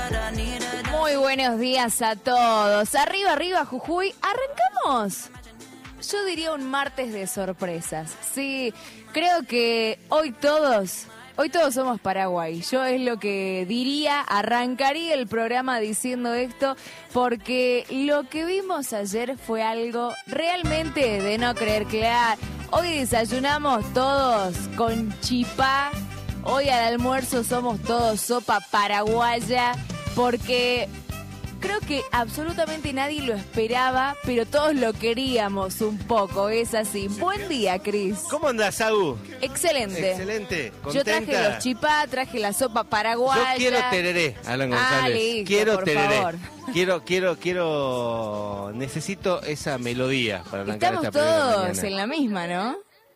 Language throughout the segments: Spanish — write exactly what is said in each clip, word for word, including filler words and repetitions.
Muy buenos días a todos. Arriba, arriba, Jujuy. ¿Arrancamos? Yo diría un martes de sorpresas. Sí, creo que hoy todos, hoy todos somos Paraguay. Yo es lo que diría, arrancaría el programa diciendo esto, porque lo que vimos ayer fue algo realmente de no creer. Claro, hoy desayunamos todos con chipá. Hoy al almuerzo somos todos sopa paraguaya, porque creo que absolutamente nadie lo esperaba, pero todos lo queríamos un poco, es así. Buen día, Cris. ¿Cómo andás, Agu? Excelente. Excelente, contenta. Yo traje los chipá, traje la sopa paraguaya. Yo quiero tereré, Alan González. Ah, listo, quiero por tereré. favor. Quiero, quiero, quiero... Necesito esa melodía para arrancar Estamos esta primera todos mañana. en la misma, ¿no?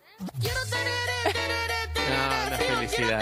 No, una felicidad.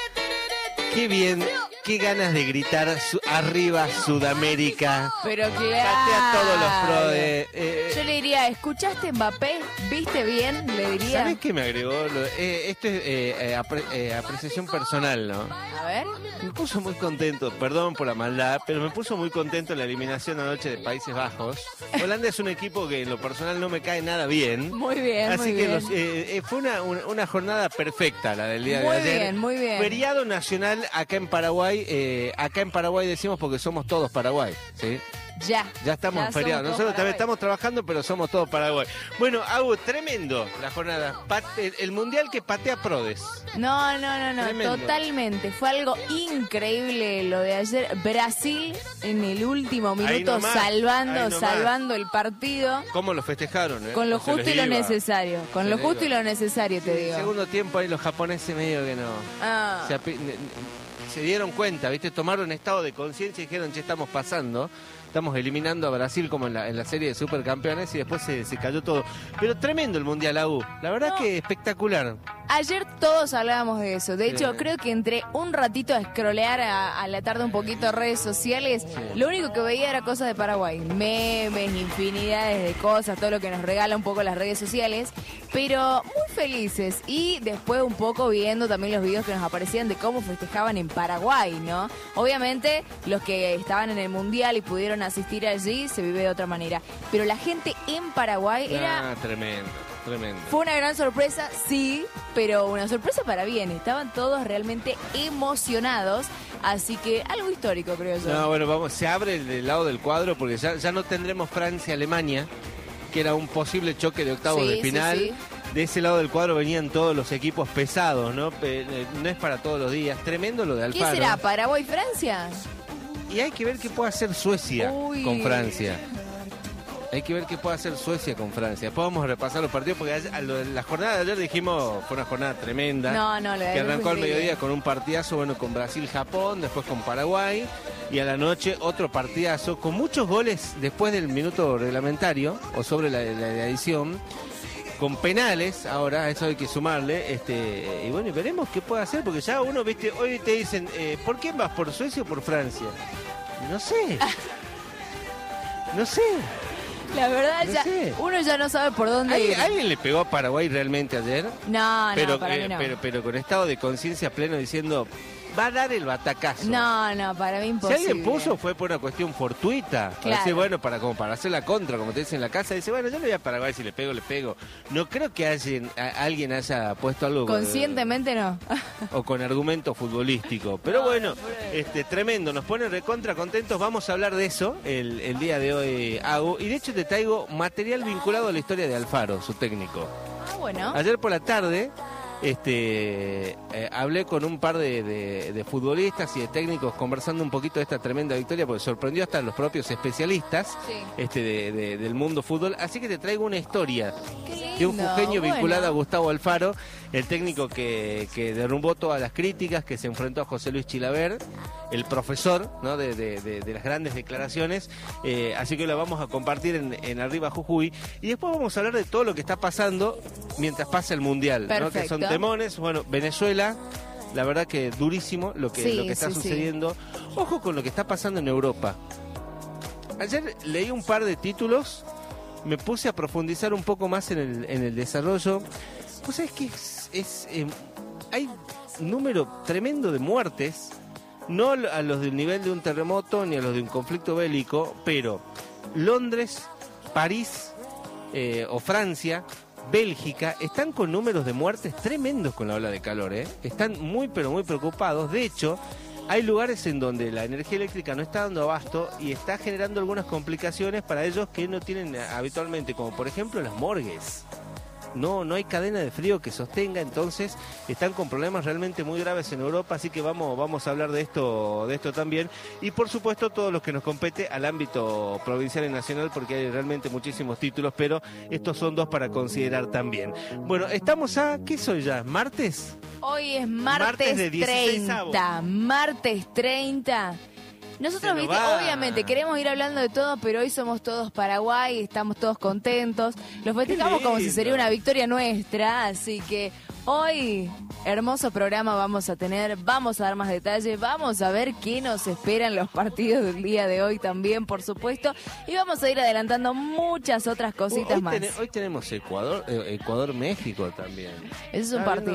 Qué bien, qué ganas de gritar su, arriba Sudamérica. Pero claro. Patea todos los pro de, eh, Yo le diría, ¿escuchaste Mbappé? ¿Viste bien? Le diría. ¿Sabés qué me agregó? Lo- eh, esto es eh, eh, apre- eh, apreciación personal, ¿no? A ver. Me puso muy contento, perdón por la maldad, pero me puso muy contento la eliminación anoche de Países Bajos. Holanda es un equipo que en lo personal no me cae nada bien. Muy bien, Así muy que bien. los- eh, eh, fue una, una, una jornada perfecta la del día Muy de ayer. bien, muy bien. Feriado nacional acá en Paraguay. eh, acá en Paraguay decimos porque somos todos Paraguay, ¿sí? Ya. Ya estamos Ya en feriado. somos todos Nosotros también Paraguay. estamos trabajando, pero somos todos Paraguay. Bueno, Agu, tremendo la jornada. Pat- el, el mundial que patea Prodes. No, no, no, no, Tremendo. totalmente. Fue algo increíble lo de ayer. Brasil en el último Ahí minuto nomás, salvando, ahí nomás. salvando el partido. ¿Cómo lo festejaron? eh? Con lo No se justo les y lo iba. necesario. Con Se lo les justo y iba. lo necesario, te En el digo. segundo tiempo ahí los japoneses medio que no. Ah. Se, api- ne- ne- se dieron cuenta, ¿viste? Tomaron estado de conciencia y dijeron, che, estamos pasando. Estamos eliminando a Brasil como en la, en la serie de supercampeones y después se, se cayó todo. Pero tremendo el Mundial, Agu. La verdad No. que espectacular. Ayer todos hablábamos de eso. De hecho, Sí. creo que entré un ratito a scrollear a, a la tarde un poquito redes sociales. Lo único que veía era cosas de Paraguay. Memes, infinidades de cosas, todo lo que nos regala un poco las redes sociales. Pero muy felices. Y después un poco viendo también los videos que nos aparecían de cómo festejaban en Paraguay, ¿no? Obviamente, los que estaban en el Mundial y pudieron asistir allí, se vive de otra manera. Pero la gente en Paraguay era... Ah, tremendo, tremendo. Fue una gran sorpresa, sí, pero una sorpresa para bien. Estaban todos realmente emocionados, así que algo histórico, creo yo. No, bueno, vamos, se abre el, el lado del cuadro porque ya, ya no tendremos Francia-Alemania, que era un posible choque de octavos Sí, de sí, final. sí. De ese lado del cuadro venían todos los equipos pesados, ¿no? Pe- eh, no es para todos los días. Tremendo lo de ¿Qué Alfaro. será? ¿Paraguay-Francia? Y hay que ver qué puede hacer Suecia Uy. con Francia. Hay que ver qué puede hacer Suecia con Francia. Después vamos a repasar los partidos porque ayer- a lo de la jornada de ayer dijimos fue una jornada tremenda. No, no, lo de Que ayer fue arrancó al increíble. mediodía con un partidazo, bueno, con Brasil-Japón, después con Paraguay y a la noche otro partidazo con muchos goles después del minuto reglamentario o sobre la, la, la edición. Con penales, ahora, a eso hay que sumarle, este, y bueno, y veremos qué puede hacer, porque ya uno, viste, hoy te dicen, eh, ¿por quién vas? ¿Por Suecia o por Francia? No sé. No sé. La verdad, No ya, sé. uno ya no sabe por dónde ¿Alguien, ir. alguien le pegó a Paraguay realmente ayer? No, no, pero, para eh, mí no. pero, pero con estado de conciencia pleno diciendo, va a dar el batacazo. No, no, para mí Si imposible. alguien puso fue por una cuestión fortuita. Para Claro. decir, bueno, para, como para hacer la contra, como te dicen en la casa, dice, bueno, yo le voy a Paraguay, si le pego, le pego. No creo que alguien, a- alguien haya puesto algo... eh, Conscientemente no. o con argumento futbolístico. Pero No, bueno, no, por ahí. este tremendo, nos pone recontra contentos. Vamos a hablar de eso el, el día de hoy, Agu. Y de hecho te traigo material vinculado a la historia de Alfaro, su técnico. Ah, bueno. Ayer por la tarde este eh, hablé con un par de, de- de futbolistas y de técnicos conversando un poquito de esta tremenda victoria porque sorprendió hasta a los propios especialistas Sí. este de- de- del mundo fútbol. Así que te traigo una historia Qué lindo. de un jujeño bueno. vinculado a Gustavo Alfaro, el técnico que, que derrumbó todas las críticas, que se enfrentó a José Luis Chilaver, el profesor, ¿no? de, de- de- de las grandes declaraciones. Eh, así que la vamos a compartir en, en Arriba Jujuy. Y después vamos a hablar de todo lo que está pasando mientras pasa el Mundial, ¿no? Que son Perfecto. temones. Bueno, Venezuela, la verdad que durísimo lo que, Sí, lo que está sí, sí. sucediendo. Ojo con lo que está pasando en Europa. Ayer leí un par de títulos, me puse a profundizar un poco más en el, en el desarrollo. Pues es que es, es, eh, hay un número tremendo de muertes no a los del nivel de un terremoto ni a los de un conflicto bélico, pero Londres, París eh, o Francia, Bélgica, están con números de muertes tremendos con la ola de calor, ¿eh? Están muy pero muy preocupados. De hecho, hay lugares en donde la energía eléctrica no está dando abasto y está generando algunas complicaciones para ellos que no tienen habitualmente, como por ejemplo las morgues. No, no hay cadena de frío que sostenga, entonces están con problemas realmente muy graves en Europa, así que vamos, vamos a hablar de esto, de esto también. Y por supuesto todo lo que nos compete al ámbito provincial y nacional, porque hay realmente muchísimos títulos, pero estos son dos para considerar también. Bueno, estamos a, ¿qué soy ya? ¿Martes? Hoy es martes, Martes de treinta, martes treinta. Nosotros, Se nos viste, va. obviamente queremos ir hablando de todo, pero hoy somos todos Paraguay, estamos todos contentos. Los festejamos como si lindo. sería una victoria nuestra, así que hoy, hermoso programa vamos a tener, vamos a dar más detalles, vamos a ver qué nos esperan los partidos del día de hoy también, por supuesto, y vamos a ir adelantando muchas otras cositas hoy, más. ten- hoy tenemos Ecuador, eh, Ecuador-México también. Ese es un Ah, partido.